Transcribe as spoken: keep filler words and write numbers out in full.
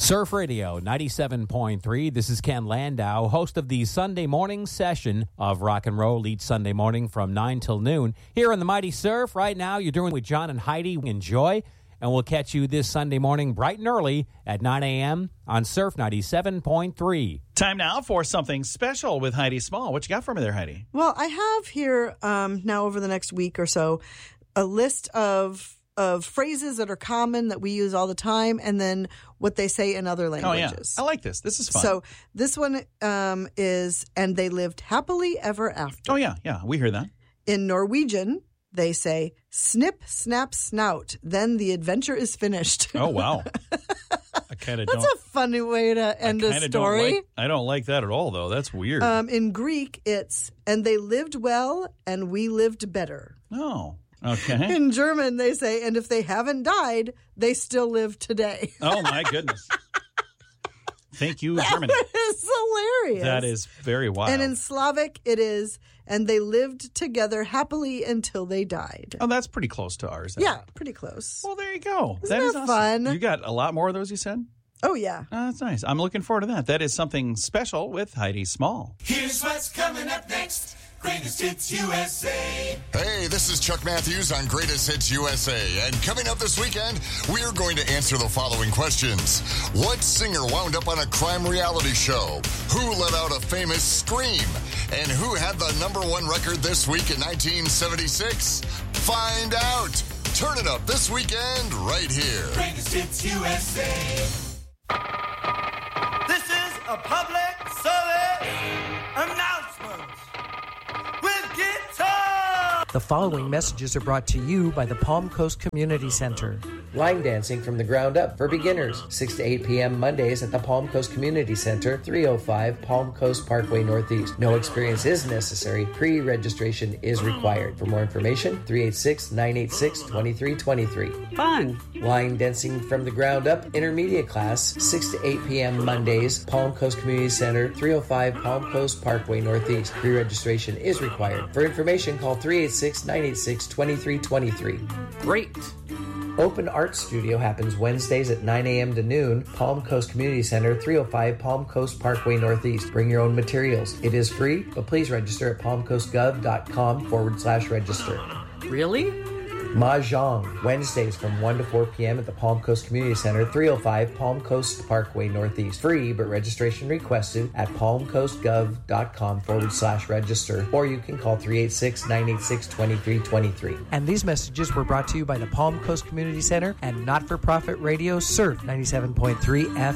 Surf Radio ninety-seven point three. This is Ken Landau, host of the Sunday morning session of Rock and Roll each Sunday morning from nine till noon. Here on the Mighty Surf, right now, you're doing with John and Heidi. Enjoy, and we'll catch you this Sunday morning bright and early at nine a.m. on Surf ninety-seven point three. Time now for something special with Heidi Small. What you got for me there, Heidi? Well, I have here um, now over the next week or so a list of of phrases that are common that we use all the time, and then what they say in other languages. Oh, yeah. I like this. This is fun. So this one um, is, and they lived happily ever after. Oh, yeah. Yeah. We hear that. In Norwegian, they say, snip, snap, snout, then the adventure is finished. Oh, wow. I kind of don't. That's a funny way to end a story. Don't like, I don't like that at all, though. That's weird. Um, in Greek, it's, and they lived well, and we lived better. Oh, okay. In German, they say, and if they haven't died, they still live today. Oh, my goodness. Thank you, that Germany. That is hilarious. That is very wild. And in Slavic, it is, and they lived together happily until they died. Oh, that's pretty close to ours. Then. Yeah, pretty close. Well, there you go. Isn't that that is awesome. fun? You got a lot more of those, you said? Oh, yeah. Oh, that's nice. I'm looking forward to that. That is something special with Heidi Small. Here's what's coming up next. Greatest Hits U S A. Hey, this is Chuck Matthews on Greatest Hits U S A. And coming up this weekend, we are going to answer the following questions. What singer wound up on a crime reality show? Who let out a famous scream? And who had the number one record this week in nineteen seventy-six? Find out. Turn it up this weekend right here. Greatest Hits U S A. This is a public service announcement. With guitar! The following messages are brought to you by the Palm Coast Community Center. Line dancing from the ground up for beginners. six to eight p.m. Mondays at the Palm Coast Community Center, three oh five Palm Coast Parkway Northeast. No experience is necessary. Pre-registration is required. For more information, three eight six, nine eight six, two three two three. Fun. Line dancing from the ground up intermediate class, six to eight p.m. Mondays, Palm Coast Community Center, three oh five Palm Coast Parkway Northeast. Pre-registration is required. For information, call three eight six, nine eight six, two three two three. Great. Open Art Studio happens Wednesdays at nine a.m. to noon, Palm Coast Community Center, three oh five Palm Coast Parkway Northeast. Bring your own materials. It is free, but please register at palmcoastgov.com forward slash register. Really? Mahjong, Wednesdays from one to four p.m. at the Palm Coast Community Center, three oh five Palm Coast Parkway Northeast. Free, but registration requested at palmcoastgov.com forward slash register, or you can call three eight six, nine eight six, two three two three. And these messages were brought to you by the Palm Coast Community Center and not-for-profit radio Surf ninety-seven point three F M.